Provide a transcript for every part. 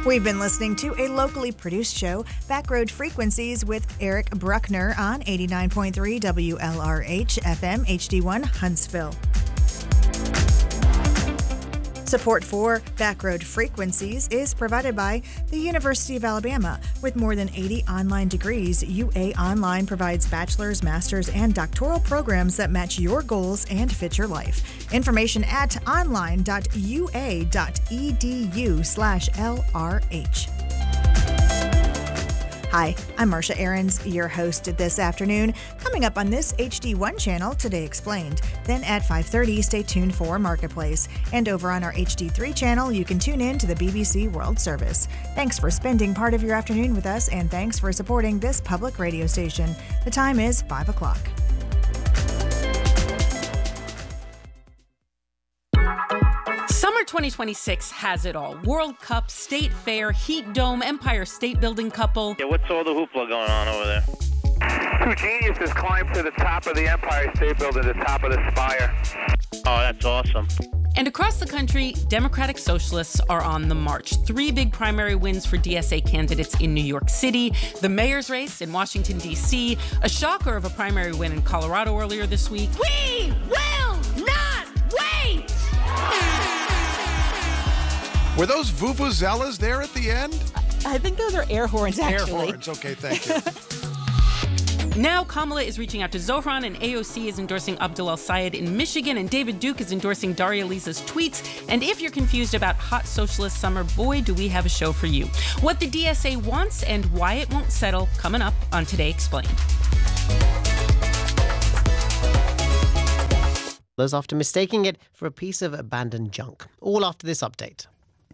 We've been listening to a locally produced show, Backroad Frequencies, with Eric Bruckner on 89.3 WLRH FM HD1 Huntsville. Support for Backroad Frequencies is provided by the University of Alabama. With more than 80 online degrees, UA Online provides bachelor's, master's, and doctoral programs that match your goals and fit your life. Information at online.ua.edu/LRH. Hi, I'm Marcia Ahrens, your host this afternoon. Coming up on this HD1 channel, Today Explained. Then at 5:30, stay tuned for Marketplace. And over on our HD3 channel, you can tune in to the BBC World Service. Thanks for spending part of your afternoon with us, and thanks for supporting this public radio station. The time is 5 o'clock. Summer 2026 has it all. World Cup, State Fair, Heat Dome, Empire State Building couple. Yeah, what's all the hoopla going on over there? Two geniuses climbed to the top of the Empire State Building, the top of the spire. Oh, that's awesome. And across the country, Democratic Socialists are on the march. 3 big primary wins for DSA candidates in New York City, the mayor's race in Washington, D.C., a shocker of a primary win in Colorado earlier this week. We will not wait! Were those vuvuzelas there at the end? I think those are air horns, actually. Air horns, okay, thank you. Now Kamala is reaching out to Zohran, and AOC is endorsing Abdul El-Sayed in Michigan, and David Duke is endorsing Daria Lisa's tweets. And if you're confused about hot socialist summer, boy, do we have a show for you. What the DSA wants and why it won't settle, coming up on Today Explained. After mistaking it for a piece of abandoned junk. All after this update.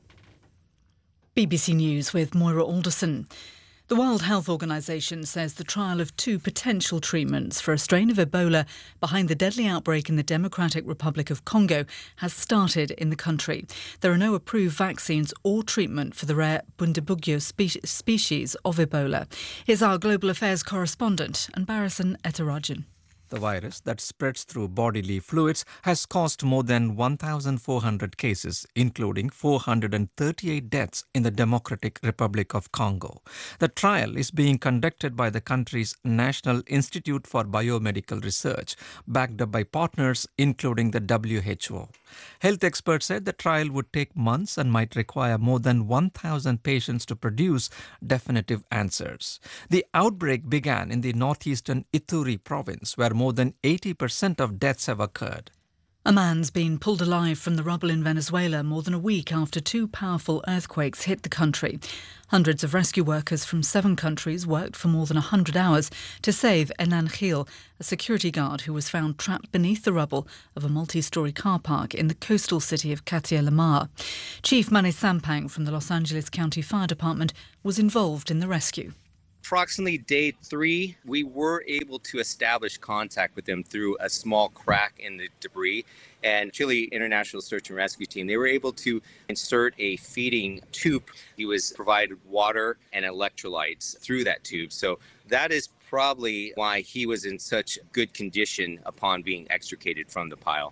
BBC News with Moira Alderson. The World Health Organization says the trial of 2 potential treatments for a strain of Ebola behind the deadly outbreak in the Democratic Republic of Congo has started in the country. There are no approved vaccines or treatment for the rare Bundibugyo species of Ebola. Here's our Global Affairs correspondent, Anbarasan Etarajan. The virus that spreads through bodily fluids has caused more than 1,400 cases, including 438 deaths in the Democratic Republic of Congo. The trial is being conducted by the country's National Institute for Biomedical Research, backed up by partners including the WHO. Health experts said the trial would take months and might require more than 1,000 patients to produce definitive answers. The outbreak began in the northeastern Ituri province, where more than 80% of deaths have occurred. A man's been pulled alive from the rubble in Venezuela more than a week after 2 powerful earthquakes hit the country. Hundreds of rescue workers from 7 countries worked for more than 100 hours to save Enan Gil, a security guard who was found trapped beneath the rubble of a multi-storey car park in the coastal city of Katia Lamar. Chief Manny Sampang from the Los Angeles County Fire Department was involved in the rescue. Approximately day 3, we were able to establish contact with them through a small crack in the debris. And Chile International Search and Rescue Team, they were able to insert a feeding tube. He was provided water and electrolytes through that tube. So that is probably why he was in such good condition upon being extricated from the pile.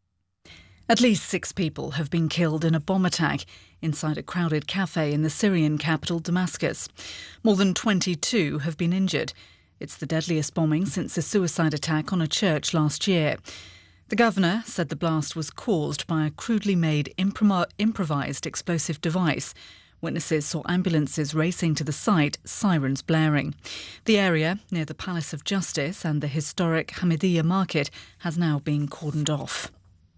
At least 6 people have been killed in a bomb attack inside a crowded cafe in the Syrian capital, Damascus. More than 22 have been injured. It's the deadliest bombing since a suicide attack on a church last year. The governor said the blast was caused by a crudely made improvised explosive device. Witnesses saw ambulances racing to the site, sirens blaring. The area near the Palace of Justice and the historic Hamidiyya Market has now been cordoned off.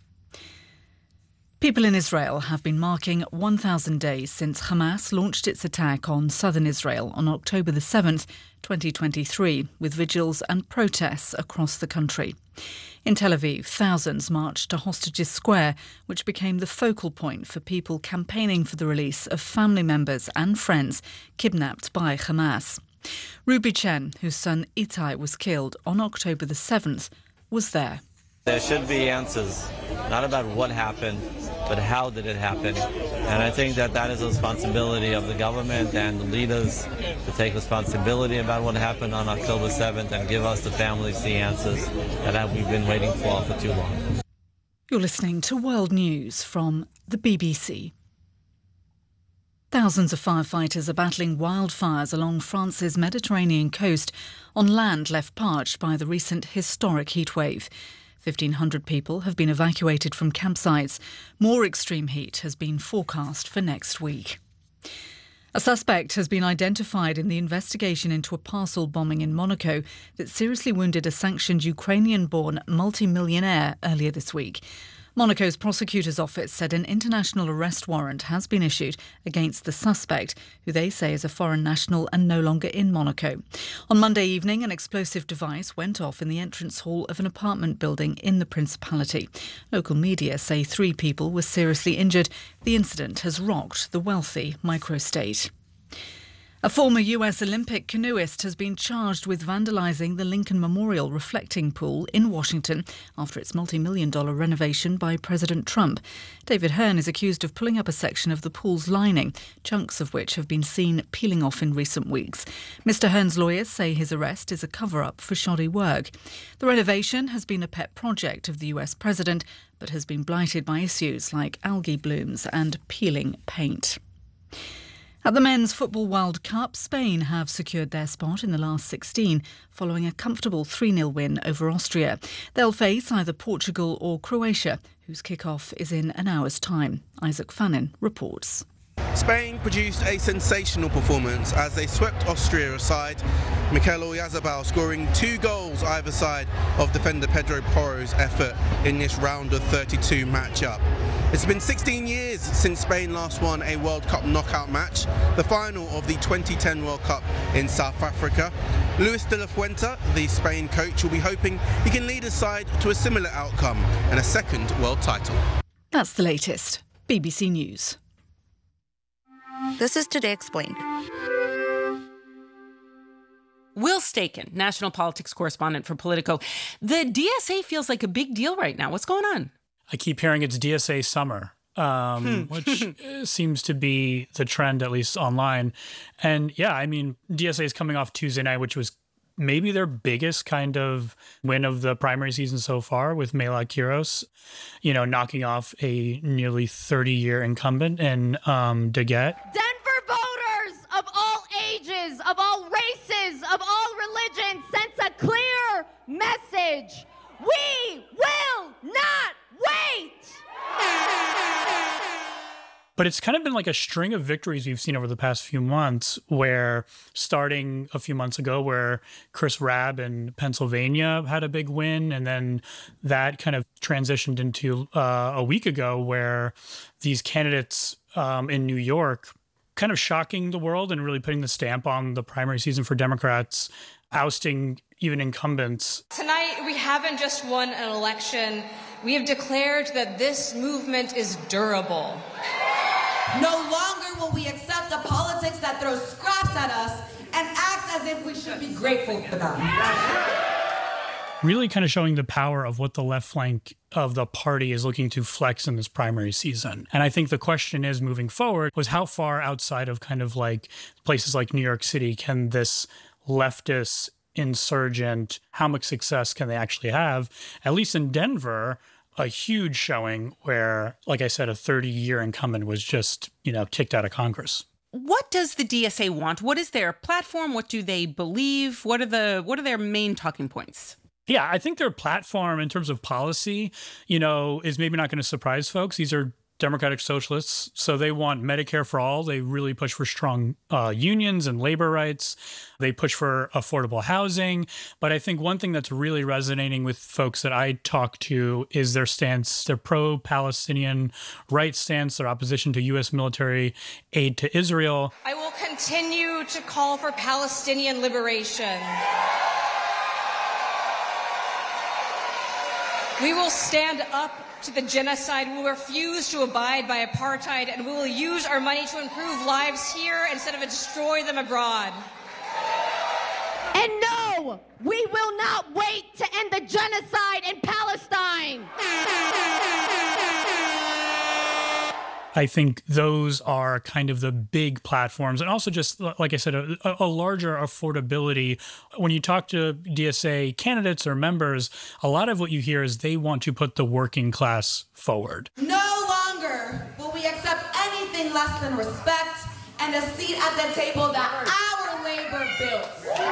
People in Israel have been marking 1,000 days since Hamas launched its attack on southern Israel on October the 7th, 2023, with vigils and protests across the country. In Tel Aviv, thousands marched to Hostages Square, which became the focal point for people campaigning for the release of family members and friends kidnapped by Hamas. Ruby Chen, whose son Itai was killed on October the 7th, was there. There should be answers, not about what happened, but how did it happen. And I think that is a responsibility of the government and the leaders to take responsibility about what happened on October 7th and give us, the families, the answers that we've been waiting for too long. You're listening to World News from the BBC. Thousands of firefighters are battling wildfires along France's Mediterranean coast on land left parched by the recent historic heatwave. 1,500 people have been evacuated from campsites. More extreme heat has been forecast for next week. A suspect has been identified in the investigation into a parcel bombing in Monaco that seriously wounded a sanctioned Ukrainian-born multimillionaire earlier this week. Monaco's prosecutor's office said an international arrest warrant has been issued against the suspect, who they say is a foreign national and no longer in Monaco. On Monday evening, an explosive device went off in the entrance hall of an apartment building in the Principality. Local media say 3 people were seriously injured. The incident has rocked the wealthy microstate. A former US Olympic canoeist has been charged with vandalising the Lincoln Memorial reflecting pool in Washington after its multi-million-dollar renovation by President Trump. David Hearn is accused of pulling up a section of the pool's lining, chunks of which have been seen peeling off in recent weeks. Mr. Hearn's lawyers say his arrest is a cover-up for shoddy work. The renovation has been a pet project of the US president, but has been blighted by issues like algae blooms and peeling paint. At the Men's Football World Cup, Spain have secured their spot in the last 16 following a comfortable 3-0 win over Austria. They'll face either Portugal or Croatia, whose kick-off is in an hour's time. Isaac Fannin reports. Spain produced a sensational performance as they swept Austria aside, Mikel Oyarzabal scoring 2 goals either side of defender Pedro Porro's effort in this round of 32 matchup. It's been 16 years since Spain last won a World Cup knockout match, the final of the 2010 World Cup in South Africa. Luis de la Fuente, the Spain coach, will be hoping he can lead his side to a similar outcome and a second world title. That's the latest. BBC News. This is Today Explained. Will Staken, national politics correspondent for Politico. The DSA feels like a big deal right now. What's going on? I keep hearing it's DSA summer, which seems to be the trend, at least online. And yeah, I mean, DSA is coming off Tuesday night, which was maybe their biggest kind of win of the primary season so far, with Mela Quiros, knocking off a nearly 30-year incumbent in Daguet. Denver voters of all ages, of all races, of all religions sent a clear message. We will not wait! But it's kind of been like a string of victories we've seen over the past few months, where starting a few months ago where Chris Rabb in Pennsylvania had a big win, and then that kind of transitioned into a week ago where these candidates in New York kind of shocking the world and really putting the stamp on the primary season for Democrats, ousting even incumbents. Tonight, we haven't just won an election. We have declared that this movement is durable. No longer will we accept a politics that throws scraps at us and acts as if we should be grateful for them. Really kind of showing the power of what the left flank of the party is looking to flex in this primary season. And I think the question is, moving forward, was how far outside of kind of like places like New York City can this leftist insurgent, how much success can they actually have? At least in Denver, a huge showing where, like I said, a 30-year incumbent was just, kicked out of Congress. What does the DSA want? What is their platform? What do they believe? What are their main talking points? Yeah, I think their platform in terms of policy, is maybe not going to surprise folks. These are Democratic socialists, so they want Medicare for all. They really push for strong unions and labor rights. They push for affordable housing. But I think one thing that's really resonating with folks that I talk to is their stance, their pro-Palestinian rights stance, their opposition to U.S. military aid to Israel. I will continue to call for Palestinian liberation. We will stand up to the genocide. We will refuse to abide by apartheid, and we will use our money to improve lives here instead of destroy them abroad. And no, we will not wait to end the genocide in Palestine. I think those are kind of the big platforms. And also just, like I said, a larger affordability. When you talk to DSA candidates or members, a lot of what you hear is they want to put the working class forward. No longer will we accept anything less than respect and a seat at the table that our labor built.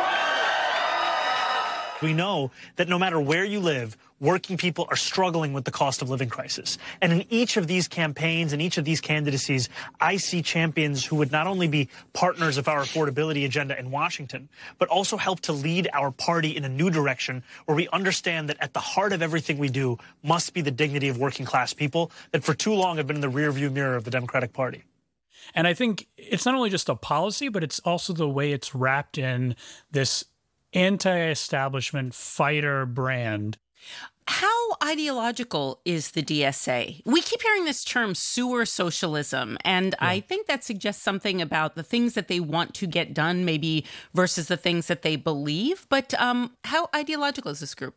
We know that no matter where you live, working people are struggling with the cost of living crisis. And in each of these campaigns and each of these candidacies, I see champions who would not only be partners of our affordability agenda in Washington, but also help to lead our party in a new direction where we understand that at the heart of everything we do must be the dignity of working class people that for too long have been in the rearview mirror of the Democratic Party. And I think it's not only just a policy, but it's also the way it's wrapped in this anti-establishment fighter brand. How ideological is the DSA? We keep hearing this term sewer socialism, and I think that suggests something about the things that they want to get done, maybe versus the things that they believe. But how ideological is this group?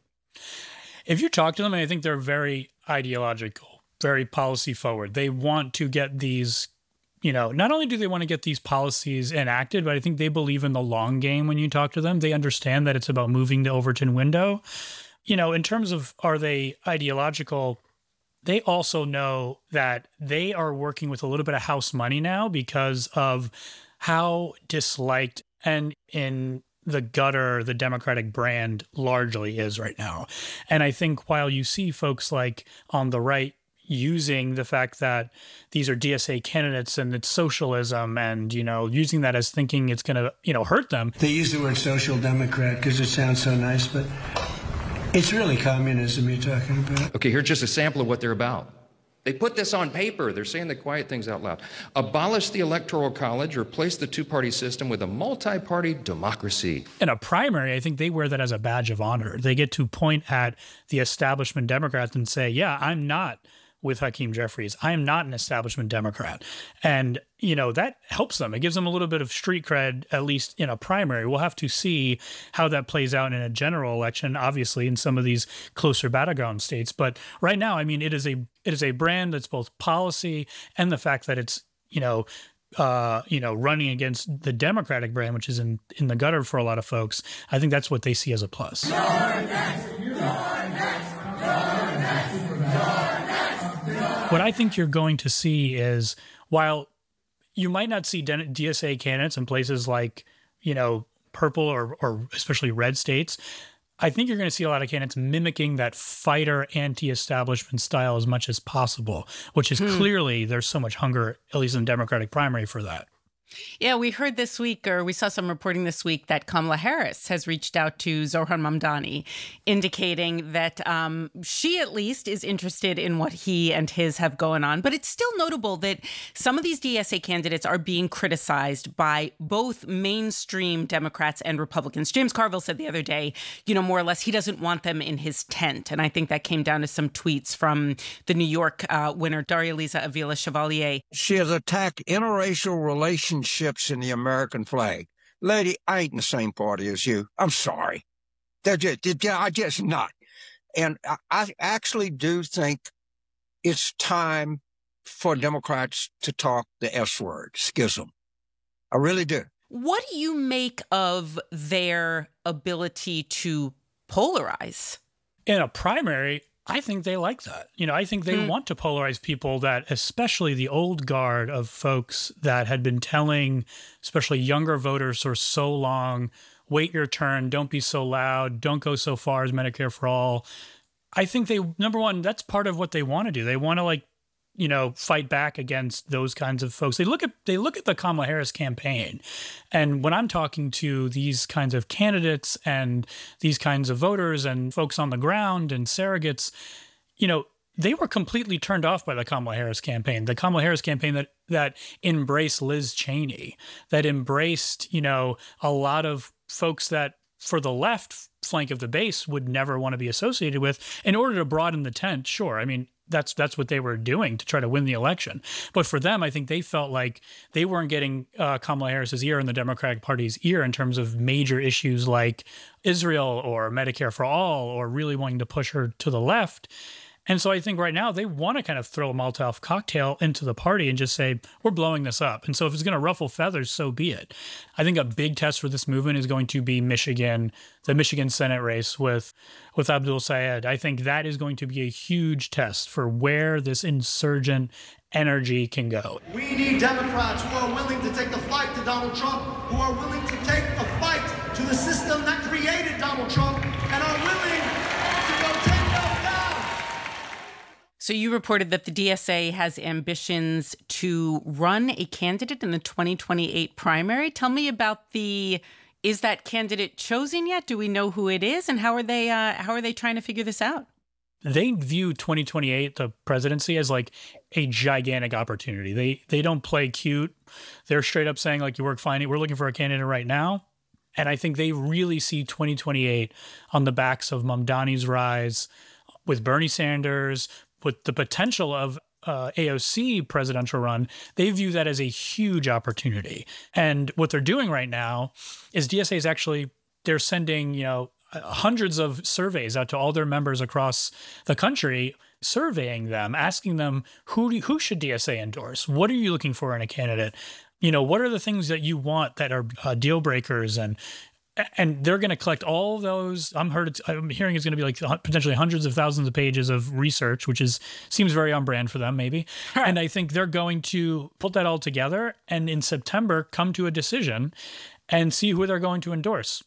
If you talk to them, I think they're very ideological, very policy forward. They want to get these, not only do they want to get these policies enacted, but I think they believe in the long game when you talk to them. They understand that it's about moving the Overton window. In terms of are they ideological, they also know that they are working with a little bit of house money now because of how disliked and in the gutter the Democratic brand largely is right now. And I think while you see folks like on the right using the fact that these are DSA candidates and it's socialism and, using that as thinking it's going to, hurt them. They use the word social democrat because it sounds so nice, but it's really communism you're talking about. Okay, here's just a sample of what they're about. They put this on paper. They're saying the quiet things out loud. Abolish the Electoral College, replace the two-party system with a multi-party democracy. In a primary, I think they wear that as a badge of honor. They get to point at the establishment Democrats and say, yeah, I'm not with Hakeem Jeffries. I am not an establishment Democrat. And, that helps them. It gives them a little bit of street cred, at least in a primary. We'll have to see how that plays out in a general election, obviously, in some of these closer battleground states. But right now, it is a brand that's both policy and the fact that it's, running against the Democratic brand, which is in the gutter for a lot of folks. I think that's what they see as a plus. You're next. You're next. You're next. What I think you're going to see is, while you might not see DSA candidates in places like, purple or especially red states, I think you're going to see a lot of candidates mimicking that fighter anti-establishment style as much as possible, which is clearly there's so much hunger, at least in the Democratic primary, for that. Yeah, we heard this week, or we saw some reporting this week, that Kamala Harris has reached out to Zohran Mamdani, indicating that she at least is interested in what he and his have going on. But it's still notable that some of these DSA candidates are being criticized by both mainstream Democrats and Republicans. James Carville said the other day, more or less, he doesn't want them in his tent. And I think that came down to some tweets from the New York winner, Daria-Lisa Avila Chevalier. She has attacked interracial relationships in the American flag. Lady, I ain't in the same party as you. I'm sorry. I just not. And I actually do think it's time for Democrats to talk the S word, schism. I really do. What do you make of their ability to polarize? In a primary, I think they like that. I think they want to polarize people, that especially the old guard of folks that had been telling, especially younger voters for so long, wait your turn, don't be so loud, don't go so far as Medicare for all. I think number one, that's part of what they want to do. They want to fight back against those kinds of folks. They look at the Kamala Harris campaign. And when I'm talking to these kinds of candidates and these kinds of voters and folks on the ground and surrogates, they were completely turned off by the Kamala Harris campaign. The Kamala Harris campaign that embraced Liz Cheney, that embraced, a lot of folks that for the left flank of the base would never want to be associated with in order to broaden the tent. Sure. That's what they were doing to try to win the election. But for them, I think they felt like they weren't getting Kamala Harris's ear and the Democratic Party's ear in terms of major issues like Israel or Medicare for all, or really wanting to push her to the left. And so I think right now they want to kind of throw a Molotov cocktail into the party and just say, we're blowing this up. And so if it's going to ruffle feathers, so be it. I think a big test for this movement is going to be Michigan, the Michigan Senate race with Abdul Sayed. I think that is going to be a huge test for where this insurgent energy can go. We need Democrats who are willing to take the fight to Donald Trump, who are willing to take the fight to the system that created Donald Trump, and are willing to go 10 levels down. So you reported that the DSA has ambitions to run a candidate in the 2028 primary. Tell me about is that candidate chosen yet? Do we know who it is? And how are they trying to figure this out? They view 2028, the presidency, as like a gigantic opportunity. They don't play cute. They're straight up saying, like, you work fine. We're looking for a candidate right now. And I think they really see 2028 on the backs of Mamdani's rise, with Bernie Sanders, with the potential of AOC presidential run. They view that as a huge opportunity. And what they're doing right now is DSA is actually, they're sending, hundreds of surveys out to all their members across the country, surveying them, asking them, who should DSA endorse? What are you looking for in a candidate? What are the things that you want that are deal breakers? And they're going to collect all those. I'm hearing it's going to be like potentially hundreds of thousands of pages of research, which seems very on brand for them, maybe. And I think they're going to put that all together and in September come to a decision and see who they're going to endorse.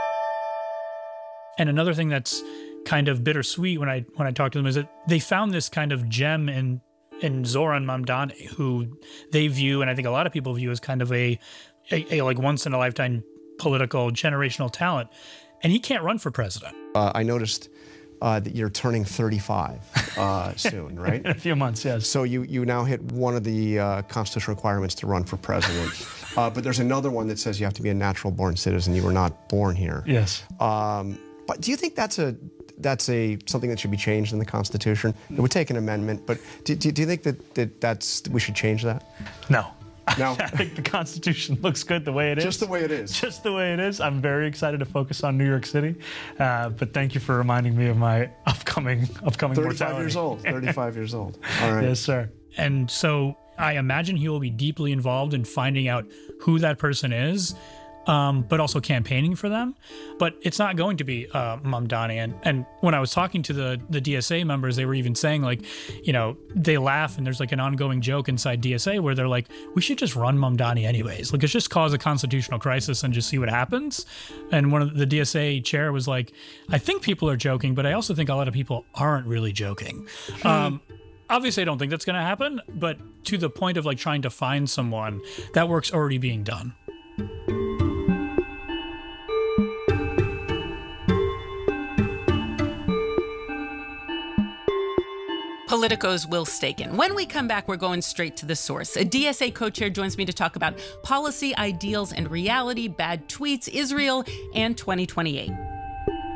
And another thing that's kind of bittersweet when I talk to them is that they found this kind of gem in Zohran Mamdani, who they view, and I think a lot of people view, as kind of a like once in a lifetime political generational talent, and he can't run for president. I noticed that you're turning 35 soon, right? In a few months, yes. So you now hit one of the constitutional requirements to run for president. But there's another one that says you have to be a natural-born citizen. You were not born here. Yes. But do you think that's something that should be changed in the Constitution? It would take an amendment, but do you think that we should change that? No. No? I think the Constitution looks good the way it is. Just the way it is. Just the way it is. I'm very excited to focus on New York City. But thank you for reminding me of my upcoming 35 mortality. Years old. 35 years old. All right. Yes, sir. And so I imagine he will be deeply involved in finding out who that person is, but also campaigning for them. But it's not going to be Mamdani. And when I was talking to the DSA members, they were even saying, like, they laugh, and there's like an ongoing joke inside DSA where they're like, we should just run Mamdani anyways. Like, let's just cause a constitutional crisis and just see what happens. And one of the DSA chair was like, I think people are joking, but I also think a lot of people aren't really joking. Obviously, I don't think that's going to happen, but to the point of like trying to find someone, that work's already being done. Politico's Will Staken. When we come back, we're going straight to the source. A DSA co-chair joins me to talk about policy, ideals, and reality, bad tweets, Israel, and 2028.